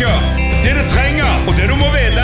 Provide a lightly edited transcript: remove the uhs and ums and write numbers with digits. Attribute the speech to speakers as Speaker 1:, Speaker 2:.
Speaker 1: Stavanger. Det du trenger, og det du må vite.